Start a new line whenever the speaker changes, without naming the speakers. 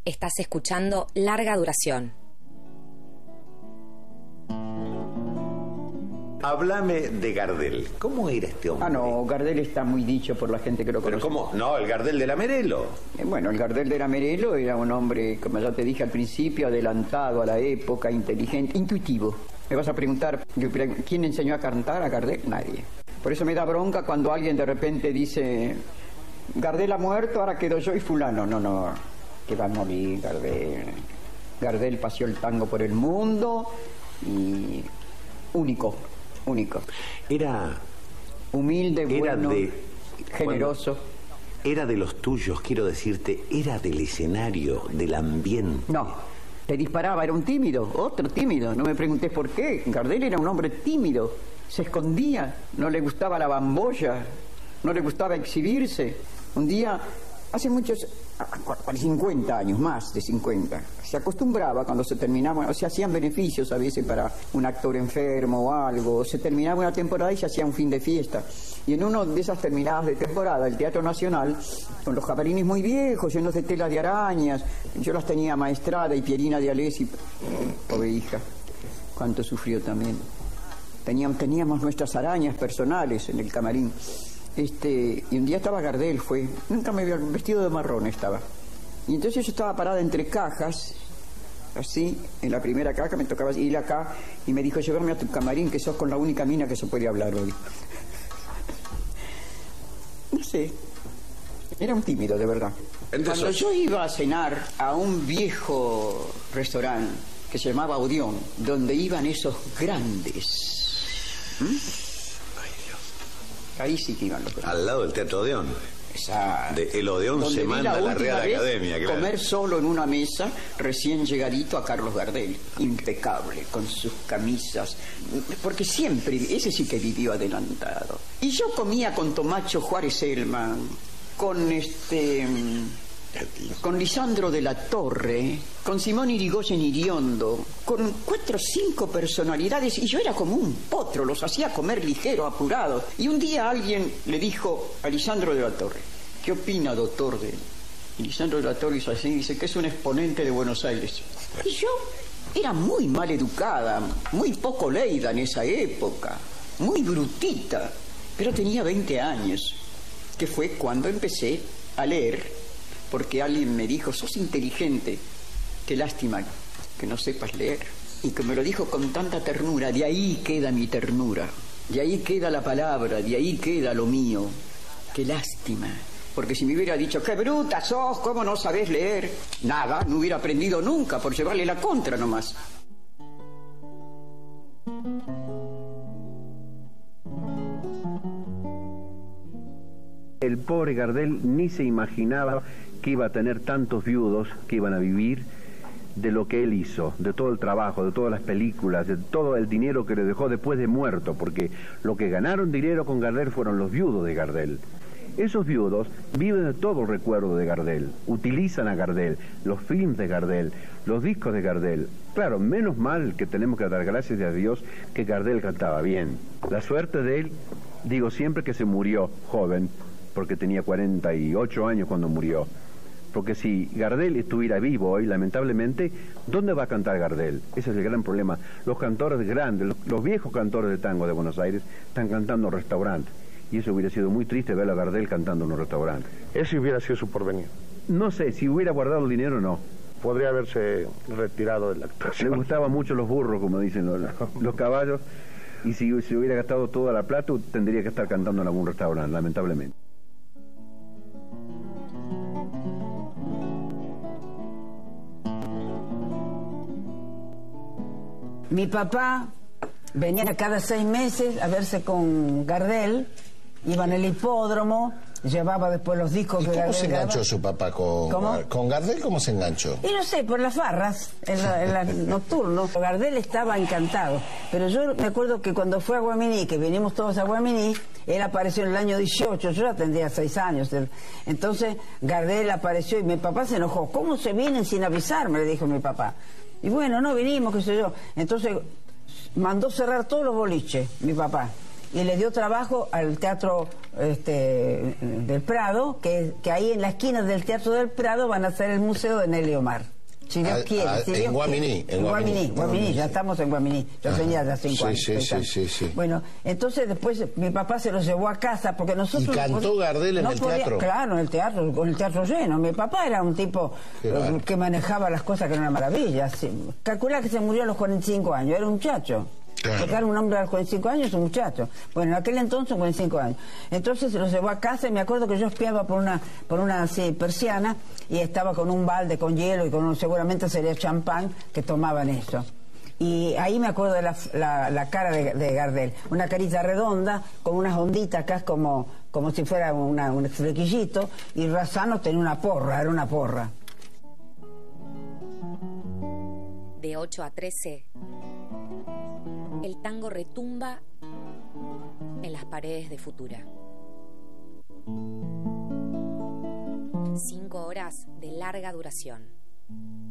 Estás escuchando Larga Duración.
Háblame de Gardel. ¿Cómo era este hombre?
Ah, no, Gardel está muy dicho por la gente que lo conoce.
¿Pero cómo? No, el Gardel de la Merelo.
Bueno, el Gardel de la Merelo era un hombre, como ya te dije al principio, adelantado a la época, inteligente, intuitivo. Me vas a preguntar, ¿quién enseñó a cantar a Gardel? Nadie. Por eso me da bronca cuando alguien de repente dice, Gardel ha muerto, ahora quedo yo y fulano. No, que va a morir Gardel. Gardel paseó el tango por el mundo y único.
Era
humilde, bueno, generoso.
Era de los tuyos, quiero decirte, era del escenario, del ambiente.
No, te disparaba, era un tímido, otro tímido. No me preguntes por qué. Gardel era un hombre tímido, se escondía, no le gustaba la bambolla, no le gustaba exhibirse. Un día, hace muchos, 50 años, más de 50, se acostumbraba cuando se terminaba, se hacían beneficios a veces para un actor enfermo o algo, se terminaba una temporada y se hacía un fin de fiesta. Y en una de esas terminadas de temporada, el Teatro Nacional, con los camarines muy viejos, llenos de telas de arañas, yo las tenía Maestrada y Pierina de Alessi, pobre hija, cuánto sufrió también. Teníamos nuestras arañas personales en el camarín. Y un día estaba Gardel, nunca me había vestido de marrón estaba. Y entonces yo estaba parada entre cajas, así, en la primera caja me tocaba ir acá y me dijo, llévame a tu camarín que sos con la única mina que se puede hablar hoy. No sé, era un tímido de verdad.
Entonces,
cuando yo iba a cenar a un viejo restaurante que se llamaba Odeón, donde iban esos grandes... Ahí sí que iban los grandes.
Al lado del Teatro Odeón.
Exacto.
El Odeón se manda a la Real Academia, claro.
Comer solo en una mesa, recién llegadito a Carlos Gardel. Impecable, con sus camisas. Porque siempre, ese sí que vivió adelantado. Y yo comía con Tomacho Juárez Elman, con Lisandro de la Torre, con Simón Irigoyen Iriondo, con 4 o 5 personalidades, y yo era como un potro, los hacía comer ligero, apurado. Y un día alguien le dijo a Lisandro de la Torre, ¿qué opina, doctor? Y Lisandro de la Torre hizo así, dice que es un exponente de Buenos Aires. Y yo era muy mal educada, muy poco leída en esa época, muy brutita, pero tenía 20 años, que fue cuando empecé a leer. Porque alguien me dijo, sos inteligente, qué lástima que no sepas leer. Y que me lo dijo con tanta ternura, de ahí queda mi ternura, de ahí queda la palabra, de ahí queda lo mío. Qué lástima, porque si me hubiera dicho, qué bruta sos, cómo no sabés leer, nada, no hubiera aprendido nunca, por llevarle la contra nomás.
El pobre Gardel ni se imaginaba que iba a tener tantos viudos que iban a vivir de lo que él hizo, de todo el trabajo, de todas las películas, de todo el dinero que le dejó después de muerto, porque lo que ganaron dinero con Gardel fueron los viudos de Gardel. Esos viudos viven de todo el recuerdo de Gardel, utilizan a Gardel, los films de Gardel, los discos de Gardel. Claro, menos mal que tenemos que dar gracias a Dios que Gardel cantaba bien. La suerte de él, digo siempre que se murió joven, porque tenía 48 años cuando murió. Porque si Gardel estuviera vivo hoy, lamentablemente, ¿dónde va a cantar Gardel? Ese es el gran problema. Los cantores grandes, los viejos cantores de tango de Buenos Aires, están cantando en restaurantes. Y eso hubiera sido muy triste ver a Gardel cantando en un restaurante.
Ese hubiera sido su porvenir.
No sé, si hubiera guardado el dinero, no.
Podría haberse retirado de la actuación.
Le gustaban mucho los burros, como dicen los caballos. Y si hubiera gastado toda la plata, tendría que estar cantando en algún restaurante, lamentablemente.
Mi papá venía cada 6 meses a verse con Gardel, iba en el hipódromo, llevaba después los discos que
Gardel.
¿Cómo
se enganchó su papá con Gardel? ¿Cómo se enganchó?
Y no sé, por las farras, en la nocturno. Gardel estaba encantado, pero yo me acuerdo que cuando fue a Guaminí, que vinimos todos a Guaminí, él apareció en el año 18, yo ya tendría 6 años. Entonces Gardel apareció y mi papá se enojó. ¿Cómo se vienen sin avisarme?, le dijo mi papá. Y bueno, no vinimos, qué sé yo. Entonces mandó cerrar todos los boliches, mi papá. y le dio trabajo al Teatro del Prado, que ahí en la esquina del Teatro del Prado van a hacer el museo de Nelly Omar. Si Dios quiere. Si
en Guaminí. En
Guaminí, ya estamos en Guaminí. Yo tenía ya 5 años.
Sí.
Bueno, entonces después mi papá se lo llevó a casa porque nosotros...
¿Y cantó Gardel en el teatro?
Claro, en el teatro, con el teatro lleno. Mi papá era un tipo que manejaba las cosas que era una maravilla. Calculá que se murió a los 45 años, era un muchacho.
Claro.
Tocar un hombre a los 45 años es un muchacho. Bueno, en aquel entonces 45 años. Entonces se lo llevó a casa y me acuerdo que yo espiaba por una así, persiana y estaba con un balde con hielo y seguramente sería champán que tomaban eso. Y ahí me acuerdo de la cara de Gardel. Una carita redonda con unas onditas acá como si fuera un flequillito, y Razzano tenía una porra, era una porra.
De 8 a 13, el tango retumba en las paredes de Futura. 5 horas de larga duración.